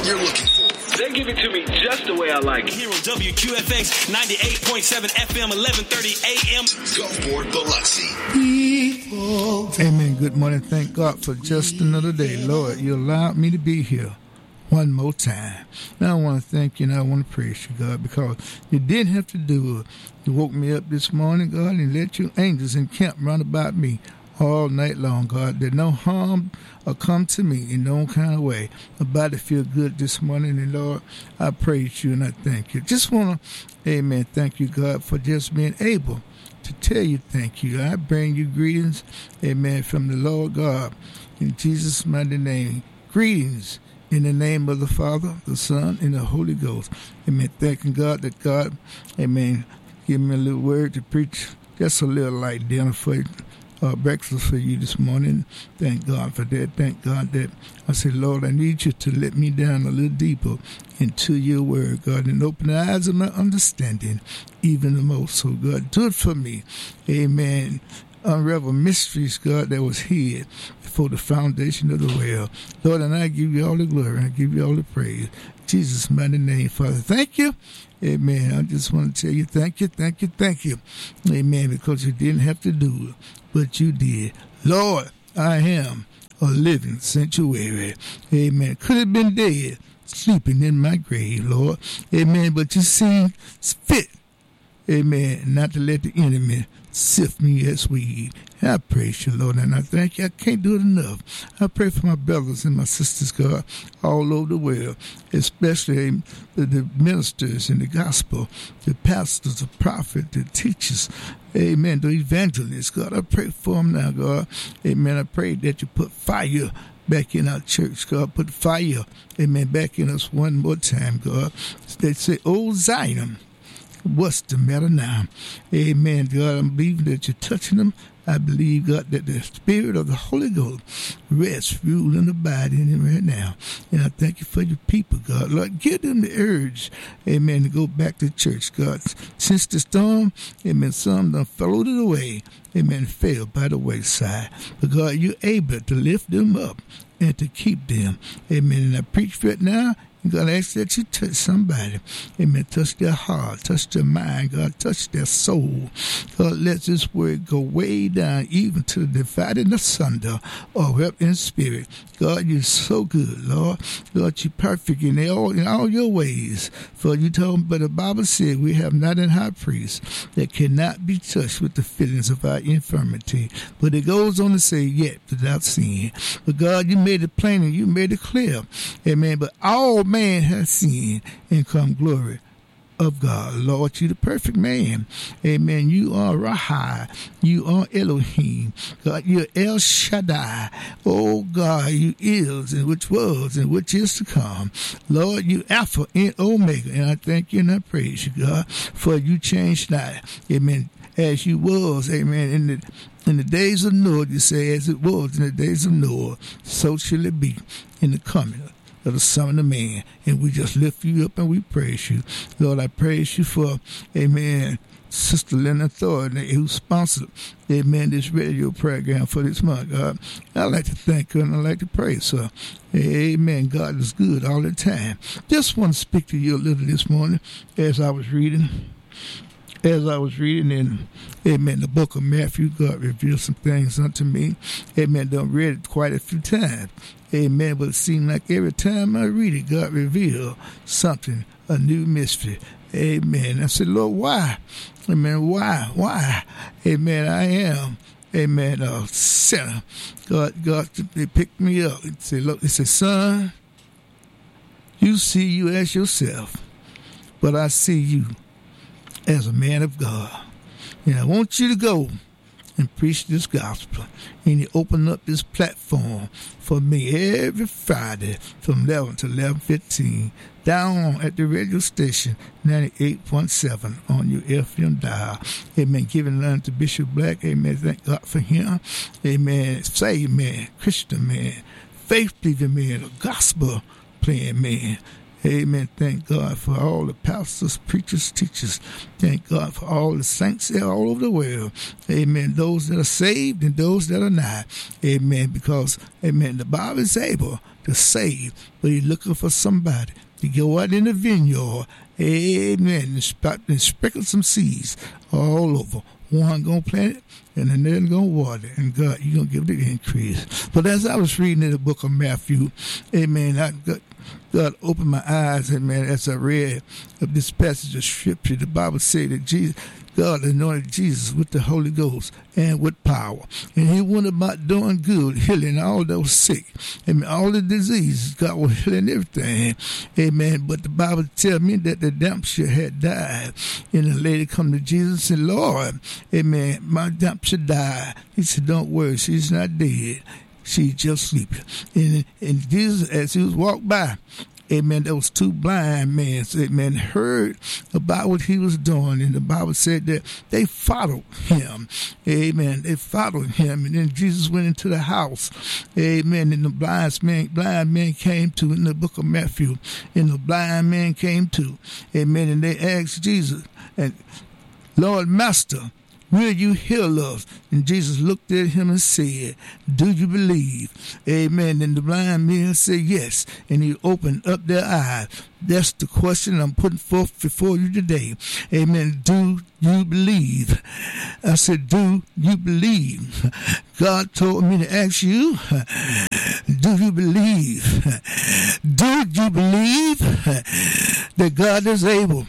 you're looking for. They give it to me just the way I like it. Here on WQFX 98.7 FM, 1130 AM. Gulfport, Biloxi. Amen. Good morning. Thank God for just another day. Lord, you allowed me to be here one more time. Now I want to thank you and I want to praise you, God, because you didn't have to do it. You woke me up this morning, God, and let your angels encamp round about me all night long, God, that no harm will come to me in no kind of way. My body feel good this morning, and Lord, I praise you and I thank you. Just want to, amen, thank you, God, for just being able to tell you thank you. I bring you greetings, amen, from the Lord God, in Jesus' mighty name. Greetings in the name of the Father, the Son, and the Holy Ghost. Amen. Thanking God that God, amen, give me a little word to preach, just a little light dinner for you. Breakfast for you this morning. Thank God for that. Thank God that I said, Lord, I need you to let me down a little deeper into your word, God, and open the eyes of my understanding even the most. So, God, do it for me. Amen. Unravel mysteries, God, that was hid before the foundation of the world. Lord, and I give you all the glory and I give you all the praise. In Jesus' mighty name, Father. Thank you. Amen. I just want to tell you thank you, thank you, thank you. Amen. Because you didn't have to do it, but you did. Lord, I am a living sanctuary. Amen. Could have been dead, sleeping in my grave, Lord. Amen. But you seem fit, amen, not to let the enemy sift me as weed. And I praise you, Lord, and I thank you. I can't do it enough. I pray for my brothers and my sisters, God, all over the world, especially the ministers in the gospel, the pastors, the prophets, the teachers, amen, the evangelists, God. I pray for them now, God. Amen. I pray that you put fire back in our church, God. Put fire, amen, back in us one more time, God. They say, oh, Zion, what's the matter now? Amen, God. I'm believing that you're touching them. I believe, God, that the Spirit of the Holy Ghost rests, rule, and abide in him right now. And I thank you for your people, God. Lord, give them the urge, amen, to go back to church, God. Since the storm, amen, some done floated away, amen, fell by the wayside. But, God, you're able to lift them up and to keep them. Amen. And I preach right now. God, I ask that you touch somebody. Amen. Touch their heart, touch their mind, God, touch their soul. God, let this word go way down, even to the dividing asunder of help in spirit. God, you're so good, Lord. Lord, you're perfect in all your ways. For you told me, but the Bible said we have not an high priest that cannot be touched with the feelings of our infirmity. But it goes on to say, yet without sin. But God, you made it plain and you made it clear. Amen. But all man has sinned and come glory of God. Lord, you the perfect man. Amen. You are Rahai. You are Elohim. God, you're El Shaddai. Oh God, you is and which was and which is to come. Lord, you Alpha and Omega. And I thank you and I praise you, God, for you changed not. Amen. As you was, amen, in the days of Noah, you say, as it was in the days of Noah, so shall it be in the coming of the Son of Man. And we just lift you up and we praise you. Lord, I praise you for, amen, Sister Lynn Thornton, who sponsored, amen, this radio program for this month, God. I'd like to thank her and I'd like to praise her. Amen. God is good all the time. Just want to speak to you a little this morning as I was reading in, amen, the book of Matthew. God revealed some things unto me. Amen. Done read it quite a few times. Amen. But it seemed like every time I read it, God revealed something, a new mystery. Amen. I said, Lord, why? Amen. Why? Amen. I am, amen, a sinner. God, they picked me up and said, look, he said, son, you see you as yourself, but I see you as a man of God. And I want you to go and preach this gospel. And you open up this platform for me every Friday from 11 to 11:15 down at the radio station 98.7 on your FM dial. Amen. Giving it unto Bishop Black. Amen. Thank God for him. Amen. Saved man, Christian man, faith believing man, a gospel playing man. Amen. Thank God for all the pastors, preachers, teachers. Thank God for all the saints all over the world. Amen. Those that are saved and those that are not. Amen. Because, amen, the Bible is able to save, but He's looking for somebody to go out in the vineyard. Amen. And sprinkle some seeds all over. One going to plant it, and another going to water it. And God, you're going to give it the increase. But as I was reading in the book of Matthew, amen, God opened my eyes, amen, as I read of this passage of Scripture. The Bible said that God anointed Jesus with the Holy Ghost and with power. And He went about doing good, healing all those sick. Amen. All the diseases, God was healing everything. Amen. But the Bible tells me that the damsel had died. And the lady come to Jesus and said, Lord, amen, my damsel died. He said, don't worry, she's not dead. She's just sleeping. And Jesus, as He was walked by, amen, there was two blind men, amen, heard about what He was doing. And the Bible said that they followed Him. Amen. They followed Him. And then Jesus went into the house. Amen. And the blind man came to, in the book of Matthew, and the blind man came to. Amen. And they asked Jesus, and Lord, Master, will you heal us? And Jesus looked at him and said, do you believe? Amen. And the blind men said yes. And He opened up their eyes. That's the question I'm putting forth before you today. Amen. Do you believe? I said, do you believe? God told me to ask you, do you believe? Do you believe that God is able?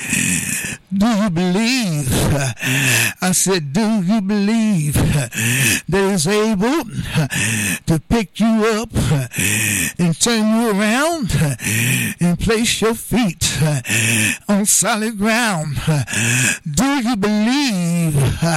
Do you believe? I said, do you believe that He's able to pick you up and turn you around and place your feet on solid ground? Do you believe?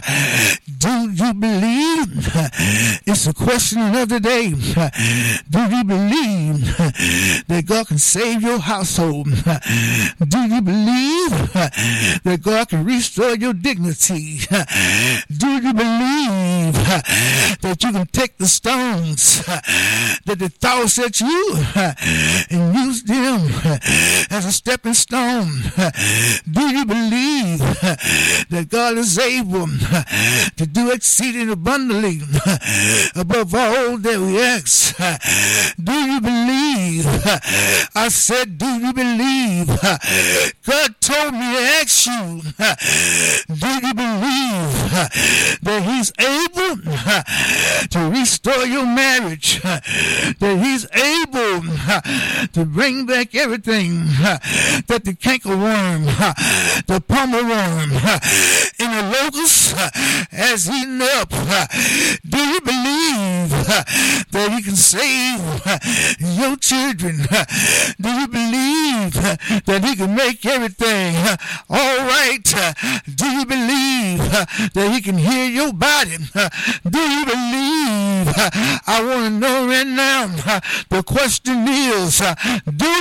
Do you believe? It's a question of the day. Do you believe that God can save your household? Do you believe that God can restore your dignity? Do you believe that you can take the stones that the thoughts at you and use them as a stepping stone? Do you believe that God is able to do exceeding abundantly above all that we ask? Do you believe? I said, do you believe? God told me to ask you, do you believe that He's able to restore your marriage? That He's able to bring back everything that the cankerworm, the palmer worm, and the locust has eaten up? Do you believe that He can save your children? Do you believe that He can make everything all right? Do you believe that He can heal your body? Do you believe? I want to know right now. The question is, do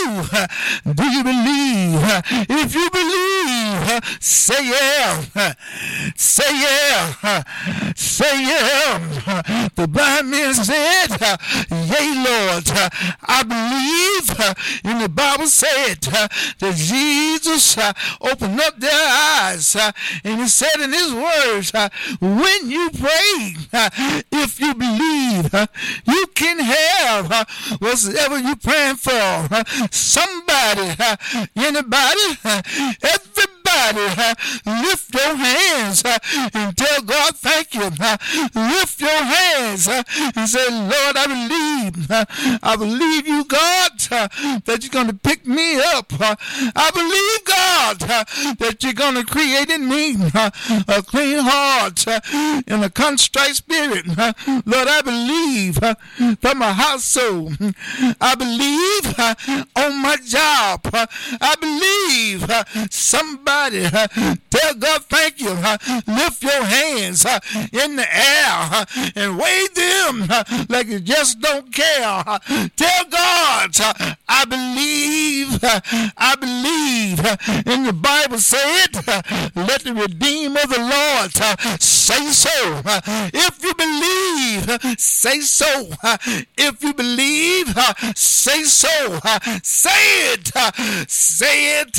you believe? If you believe, say yeah. Say yeah. Say yeah. The blind man said, yea, Lord. I believe. And the Bible said that Jesus opened up their eyes, and He said in His words, when you pray, if you believe, you can have whatever you're praying for. Somebody, anybody, everybody, lift your hands and tell God thank you. Lift your hands and say, Lord, I believe you, God, that you're going to pick me up. I believe, God, that you're going to create in me a clean heart and a contrite spirit. Lord, I believe from my household. I believe on my job. I believe somebody tell God thank you. Lift your hands in the air and wave them like you just don't care. Tell God I believe. I believe. And the Bible said, let the Redeemer of the Lord say so. If you believe, say so. If you believe, say so. Say it. Say it.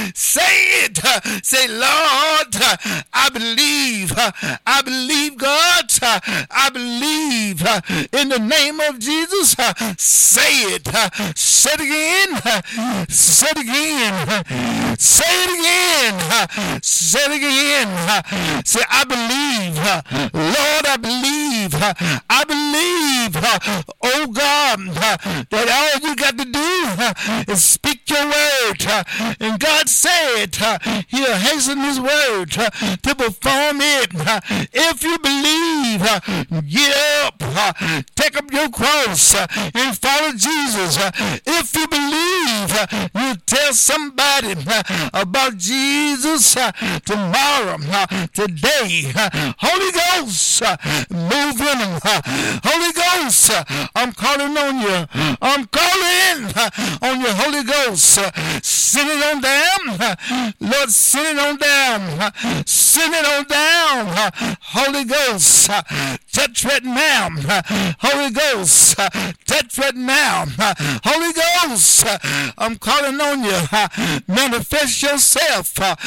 Say it. Say, Lord, I believe. I believe, God. I believe in the name of Jesus. Say it. Say it again. Say it again. Say it again. Say it again. Say, I believe. Lord, I believe. I believe. Oh God, that all you got to do is speak your word. And God said he'll hasten his word to perform it. If you believe, get up, take up your cross and follow Jesus. If you believe, you tell somebody about Jesus tomorrow, today. Holy Ghost, move in them. Holy Ghost, I'm calling on you. I'm calling on you, Holy Ghost. Send it on down. Lord, send it on down. Send it on down. Holy Ghost, touch right now. Holy Ghost, touch right now. Holy Ghost, I'm calling on you. Manifest yourself.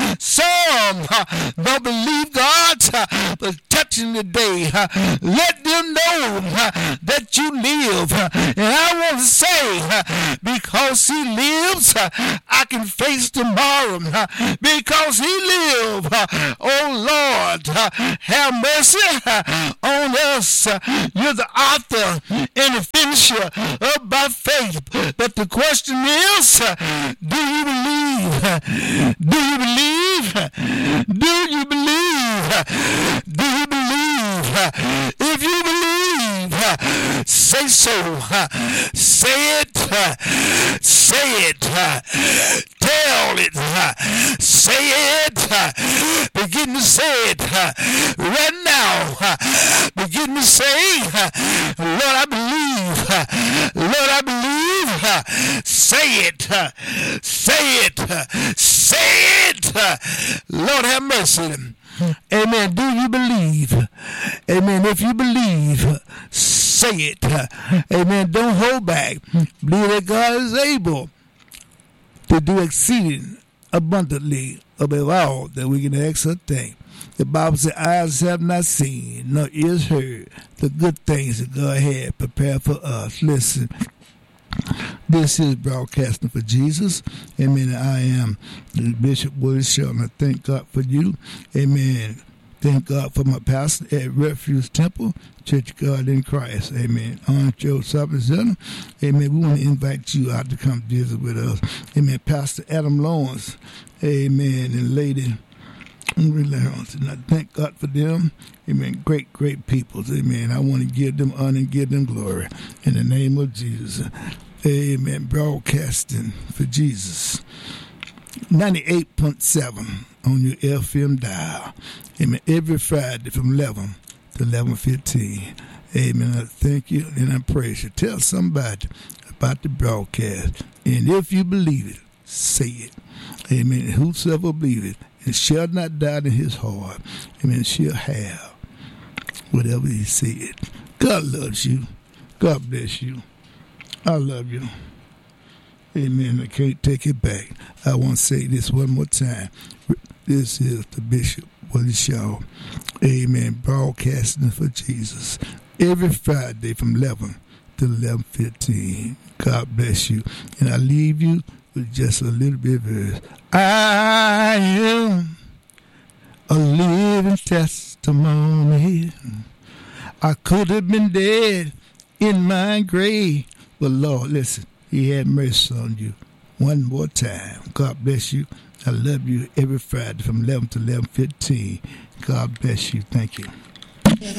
Some don't believe God, but touching today. Let them know that you live. And I want to say, because he lives, I can face tomorrow. Because he lives, oh Lord, have mercy on us. You're the author and the finisher of our faith. But the question is, do you believe? Do you believe? Do you believe? Do you believe? If you believe, say so. Say it. Say it. Tell it. Say it. Begin to say it right now. Begin to say, Lord, I believe. Lord, I believe. Say it. Say it. Say it. Lord, have mercy. Amen. Do you believe? Amen. If you believe, say it. Amen. Don't hold back. Believe that God is able to do exceeding abundantly above all that we can ask or think. The Bible says, eyes have not seen, nor ears heard the good things that God had prepared for us. Listen. This is Broadcasting for Jesus. Amen. I am Bishop Willie Shelton. I thank God for you. Amen. Thank God for my pastor at Refuge Temple, Church of God in Christ. Amen. On Joe Sabazetta. Amen. We want to invite you out to come visit with us. Amen. Pastor Adam Lawrence. Amen. And Lady Lawrence. And I thank God for them. Amen. Great, great people. Amen. I want to give them honor and give them glory. In the name of Jesus. Amen. Broadcasting for Jesus. 98.7 on your FM dial. Amen. Every Friday from 11 to 11:15. Amen. I thank you and I praise you. Tell somebody about the broadcast. And if you believe it, say it. Amen. Whosoever believeth and shall not doubt in his heart. Amen. Shall have whatever he said. God loves you. God bless you. I love you. Amen. I can't take it back. I want to say this one more time. This is the Bishop Willie Shaw. Amen. Broadcasting for Jesus. Every Friday from 11 to 11:15. God bless you. And I leave you with just a little bit of verse. I am a living testimony. I could have been dead in my grave. But Lord, listen, he had mercy on you. One more time. God bless you. I love you every Friday from 11 to 11:15. God bless you. Thank you.